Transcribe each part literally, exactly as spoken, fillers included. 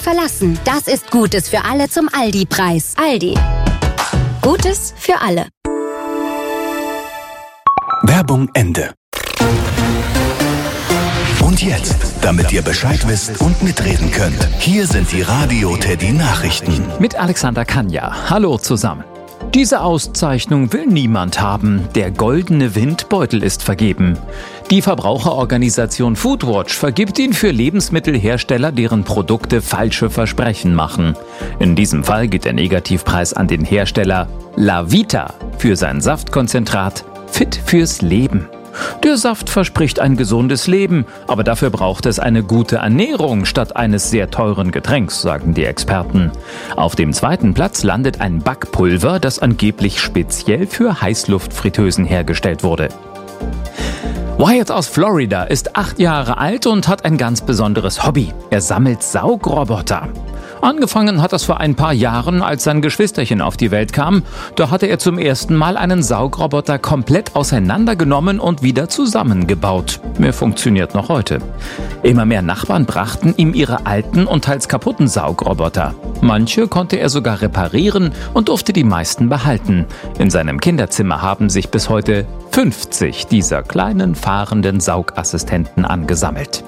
verlassen. Das ist Gutes für alle zum Aldi-Preis. Aldi. Gutes für alle. Werbung Ende. Und jetzt, damit ihr Bescheid wisst und mitreden könnt, hier sind die Radio Teddy Nachrichten. Mit Alexander Kanja. Hallo zusammen. Diese Auszeichnung will niemand haben. Der goldene Windbeutel ist vergeben. Die Verbraucherorganisation Foodwatch vergibt ihn für Lebensmittelhersteller, deren Produkte falsche Versprechen machen. In diesem Fall geht der Negativpreis an den Hersteller La Vita für sein Saftkonzentrat Fit fürs Leben. Der Saft verspricht ein gesundes Leben, aber dafür braucht es eine gute Ernährung statt eines sehr teuren Getränks, sagen die Experten. Auf dem zweiten Platz landet ein Backpulver, das angeblich speziell für Heißluftfritteusen hergestellt wurde. Wyatt aus Florida ist acht Jahre alt und hat ein ganz besonderes Hobby. Er sammelt Saugroboter. Angefangen hat das vor ein paar Jahren, als sein Geschwisterchen auf die Welt kam. Da hatte er zum ersten Mal einen Saugroboter komplett auseinandergenommen und wieder zusammengebaut. Er funktioniert noch heute. Immer mehr Nachbarn brachten ihm ihre alten und teils kaputten Saugroboter. Manche konnte er sogar reparieren und durfte die meisten behalten. In seinem Kinderzimmer haben sich bis heute fünfzig dieser kleinen fahrenden Saugassistenten angesammelt.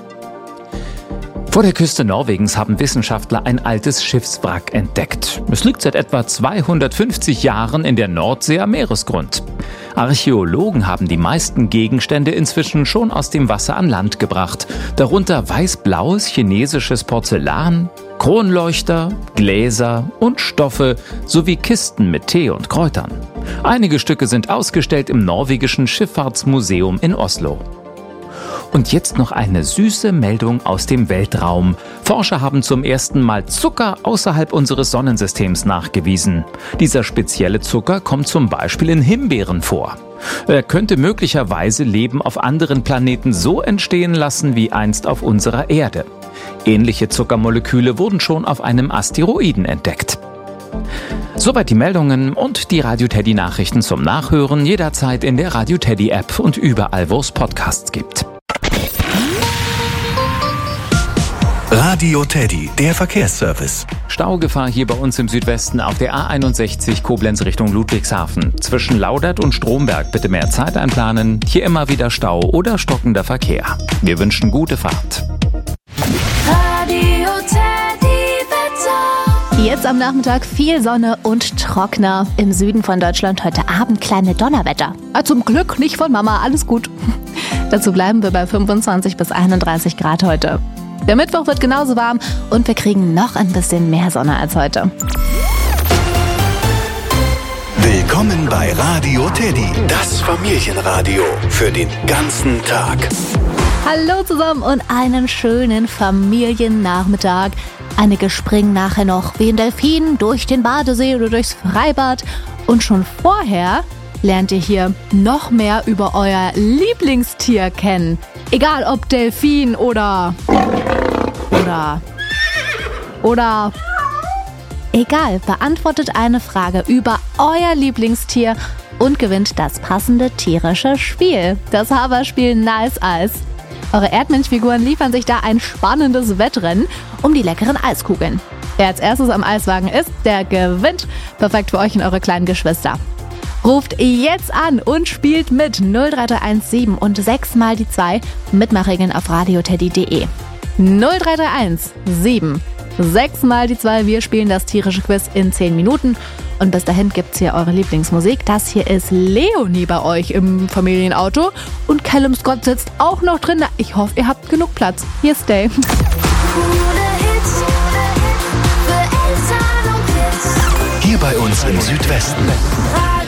Vor der Küste Norwegens haben Wissenschaftler ein altes Schiffswrack entdeckt. Es liegt seit etwa zweihundertfünfzig Jahren in der Nordsee am Meeresgrund. Archäologen haben die meisten Gegenstände inzwischen schon aus dem Wasser an Land gebracht. Darunter weiß-blaues chinesisches Porzellan, Kronleuchter, Gläser und Stoffe sowie Kisten mit Tee und Kräutern. Einige Stücke sind ausgestellt im norwegischen Schifffahrtsmuseum in Oslo. Und jetzt noch eine süße Meldung aus dem Weltraum. Forscher haben zum ersten Mal Zucker außerhalb unseres Sonnensystems nachgewiesen. Dieser spezielle Zucker kommt zum Beispiel in Himbeeren vor. Er könnte möglicherweise Leben auf anderen Planeten so entstehen lassen wie einst auf unserer Erde. Ähnliche Zuckermoleküle wurden schon auf einem Asteroiden entdeckt. Soweit die Meldungen und die Radio Teddy Nachrichten zum Nachhören jederzeit in der Radio Teddy App und überall, wo es Podcasts gibt. Radio Teddy, der Verkehrsservice. Staugefahr hier bei uns im Südwesten auf der A einundsechzig Koblenz Richtung Ludwigshafen. Zwischen Laudert und Stromberg bitte mehr Zeit einplanen. Hier immer wieder Stau oder stockender Verkehr. Wir wünschen gute Fahrt. Radio Teddy Wetter. Jetzt am Nachmittag viel Sonne und trockener. Im Süden von Deutschland heute Abend kleine Donnerwetter. Ah, zum Glück nicht von Mama, alles gut. Dazu bleiben wir bei fünfundzwanzig bis einunddreißig Grad heute. Der Mittwoch wird genauso warm und wir kriegen noch ein bisschen mehr Sonne als heute. Willkommen bei Radio Teddy, das Familienradio für den ganzen Tag. Hallo zusammen und einen schönen Familiennachmittag. Einige springen nachher noch wie ein Delfin durch den Badesee oder durchs Freibad. Und schon vorher lernt ihr hier noch mehr über euer Lieblingstier kennen. Egal ob Delfin oder... Oder... Oder... Egal, beantwortet eine Frage über euer Lieblingstier und gewinnt das passende tierische Spiel. Das Haberspiel Nice Eis. Eure Erdmenschfiguren liefern sich da ein spannendes Wettrennen um die leckeren Eiskugeln. Wer als erstes am Eiswagen ist, der gewinnt. Perfekt für euch und eure kleinen Geschwister. Ruft jetzt an und spielt mit null drei drei eins sieben und sechs mal die zwei. Mitmachregeln auf radioteddy punkt de. null drei drei eins sieben sechs mal die zwei. Wir spielen das tierische Quiz in zehn Minuten. Und bis dahin gibt's hier eure Lieblingsmusik. Das hier ist Leonie bei euch im Familienauto. Und Callum Scott sitzt auch noch drin. Ich hoffe, ihr habt genug Platz. Hier Stay. Coole Hits für Eltern und Kids. Hier bei uns im Südwesten.